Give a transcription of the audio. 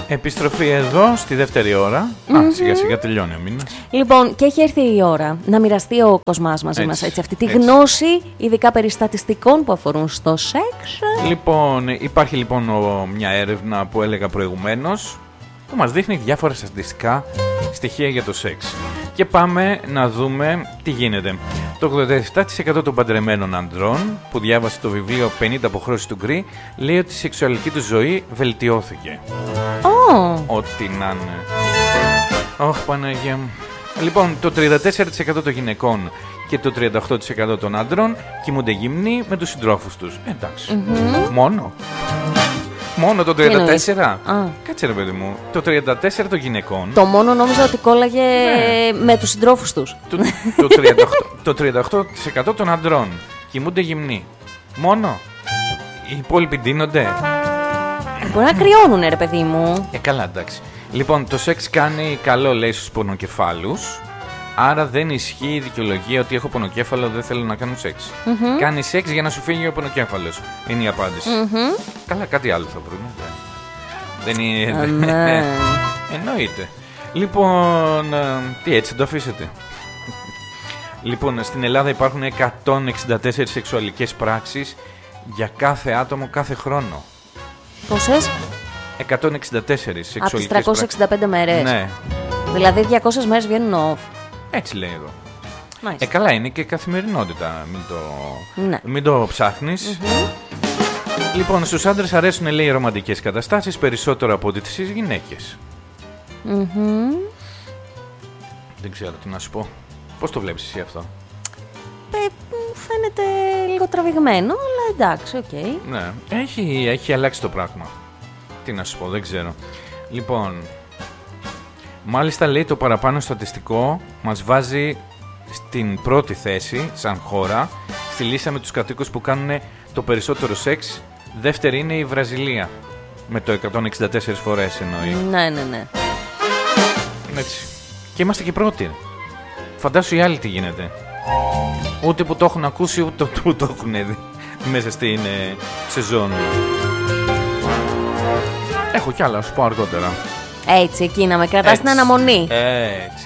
Επιστροφή εδώ στη δεύτερη ώρα. Σιγά σιγά τελειώνει ο μήνας. Λοιπόν, και έχει έρθει η ώρα να μοιραστεί ο Κοσμάς μαζί μας αυτή τη γνώση, ειδικά περί στατιστικών που αφορούν στο σεξ. Λοιπόν, υπάρχει λοιπόν μια έρευνα που έλεγα προηγουμένως που μας δείχνει διάφορα στατιστικά στοιχεία για το σεξ. Και πάμε να δούμε τι γίνεται. Το 87% των παντρεμένων ανδρών που διάβασε το βιβλίο 50 αποχρώσεις του Γκρι λέει ότι η σεξουαλική του ζωή βελτιώθηκε. Ό,τι να είναι. Παναγία μου. Λοιπόν, το 34% των γυναικών και το 38% των άντρων κοιμούνται γυμνοί με τους συντρόφους τους. Εντάξει. Μόνο το 34%. Κάτσε ρε παιδί μου. Το 34% των γυναικών. Το μόνο νόμιζα ότι κόλλαγε με τους συντρόφους τους. Το 38% των αντρών κοιμούνται γυμνοί. Μόνο. Οι υπόλοιποι ντύνονται. Μπορεί να κρυώνουνε ρε παιδί μου. Καλά, εντάξει. Λοιπόν, το σεξ κάνει καλό, λέει, στους πονοκεφάλους. Άρα δεν ισχύει η δικαιολογία ότι έχω πονοκέφαλο, δεν θέλω να κάνω σεξ. Κάνει σεξ για να σου φύγει ο πονοκέφαλος. Είναι η απάντηση. Καλά, κάτι άλλο θα βρούμε. Δεν είναι. Εννοείται. Λοιπόν, τι έτσι το αφήσετε. Λοιπόν, στην Ελλάδα υπάρχουν 164 σεξουαλικές πράξεις για κάθε άτομο κάθε χρόνο. Πόσες? 164 σεξουαλικές από τις 365 μέρες. Ναι. Δηλαδή 200 μέρες βγαίνουν off. Έτσι λέει εδώ. Καλά, είναι και καθημερινότητα. Μην το ψάχνεις. Λοιπόν, στους άντρες αρέσουν, λέει, οι ρομαντικές καταστάσεις περισσότερο από ό,τι στις γυναίκες. Δεν ξέρω τι να σου πω. Πώς το βλέπεις εσύ αυτό? Φαίνεται λίγο τραβηγμένο, αλλά εντάξει, οκ. Ναι, έχει αλλάξει το πράγμα. Τι να σου πω, δεν ξέρω. Λοιπόν, μάλιστα, λέει, το παραπάνω στατιστικό μας βάζει στην πρώτη θέση σαν χώρα στη λίστα με τους κατοίκους που κάνουν το περισσότερο σεξ. Δεύτερη είναι η Βραζιλία με το 164 φορές εννοεί. Ναι. Έτσι. Και είμαστε και πρώτοι. Φαντάσου οι άλλοι τι γίνεται. Ούτε που το έχουν ακούσει, ούτε που το έχουν δει μέσα στην σεζόν. Έχω κι άλλα, να σου πω αργότερα. Έτσι, εκεί να με κρατάς στην αναμονή. Έτσι.